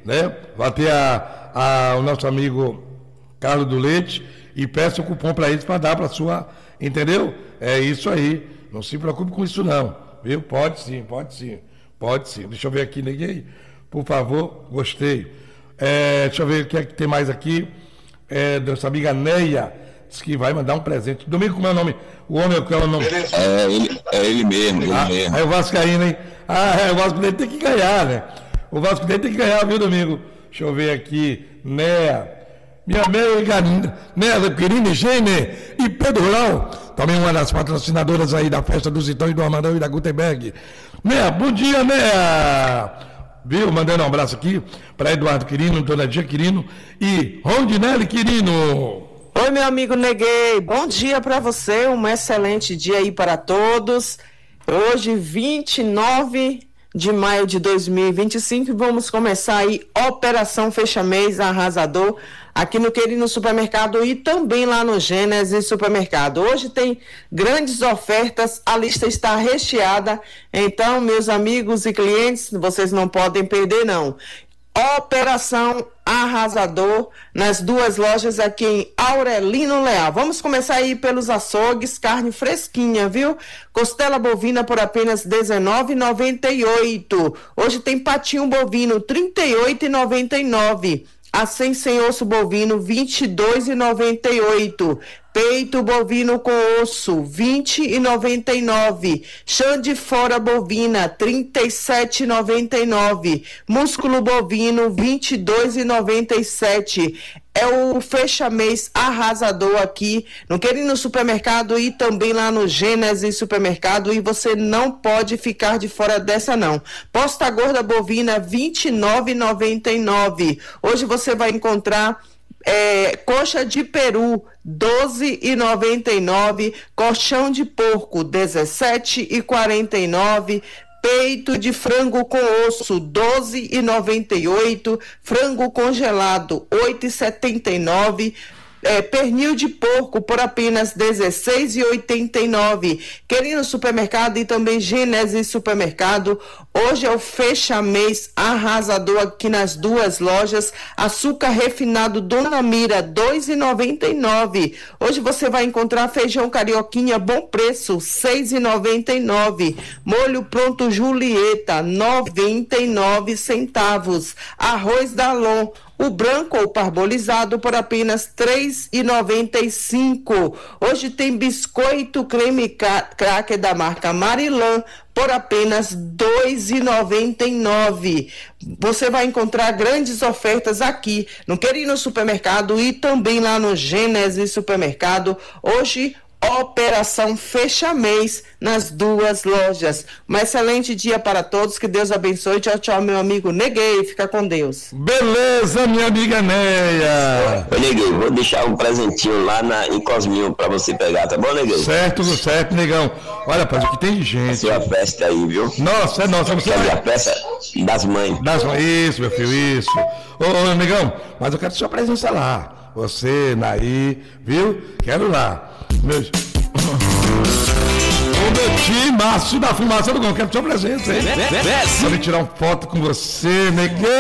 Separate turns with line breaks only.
né? Vá ter o nosso amigo Carlos do Leite e peça o cupom para eles para dar para sua, entendeu? É isso aí, não se preocupe com isso não, viu? Pode sim. Deixa eu ver aqui, neguei, por favor, gostei. Deixa eu ver o que é que tem mais aqui. Nossa amiga Neia disse que vai mandar um presente. Domingo, como é o nome? O homem, qual é o nome?
Ele mesmo.
É o Vascaíno, hein? O Vasco dele tem que ganhar, né? O Vasco dele tem que ganhar, viu, Domingo? Deixa eu ver aqui. Neia. Minha amiga Neia Quirine, Gene e Pedro Lau, também uma das patrocinadoras aí da Festa dos Itões do Armandão e da Gutenberg. Neia, bom dia, Neia! Viu? Mandando um abraço aqui para Eduardo Quirino, Dona Dia Quirino e Rondinelli Quirino.
Oi, meu amigo Neguei, bom dia para você, um excelente dia aí para todos. Hoje, 29 de maio de 2025, vamos começar aí Operação Fecha Mês Arrasador aqui no Quirino Supermercado e também lá no Gênesis Supermercado. Hoje tem grandes ofertas, a lista está recheada, então, meus amigos e clientes, vocês não podem perder não. Operação Arrasador nas duas lojas aqui em Aurelino Leal. Vamos começar aí pelos açougues, carne fresquinha, viu? Costela bovina por apenas R$19,98. Hoje tem patinho bovino R$38,99. Acém sem osso bovino R$22,98. Peito bovino com osso R$20,99. Chã de fora bovina R$37,99. Músculo bovino R$22,97. É o fecha-mês arrasador aqui no Quirino Supermercado e também lá no Gênesis Supermercado, e você não pode ficar de fora dessa não. Posta gorda bovina R$29,99. Hoje você vai encontrar coxa de peru R$12,99, colchão de porco R$17,49, peito de frango com osso R$12,98, frango congelado R$8,79, pernil de porco por apenas R$16,89. Quirino Supermercado e também Gênesis Supermercado. Hoje é o fecha-mês arrasador aqui nas duas lojas. Açúcar refinado Dona Mira R$2,99. Hoje você vai encontrar feijão carioquinha bom preço R$6,99. Molho pronto Julieta 99 centavos. Arroz Dalon, o branco ou parbolizado por apenas R$3,95. Hoje tem biscoito creme cracker da marca Marilã por apenas R$2,99. Você vai encontrar grandes ofertas aqui no Quirino Supermercado e também lá no Gênesis Supermercado. Hoje, Operação Fecha Mês nas duas lojas. Um excelente dia para todos, que Deus abençoe. Tchau, tchau, meu amigo Neguei, fica com Deus.
Beleza, minha amiga Neia.
Ô, Neguei, vou deixar um presentinho lá em Cosminho para você pegar, tá bom, Neguei?
Certo, negão. Olha, rapaz, o que tem de gente.
A sua festa aí, viu?
Nossa, você
vai... a festa das mães.
Isso, meu filho, isso. Ô, negão, mas eu quero sua presença lá. Você, Naí, viu? Quero lá. O meu time, Márcio da Fumaça do Gol, quero sua presença, hein? Vou me tirar uma foto com você, negão.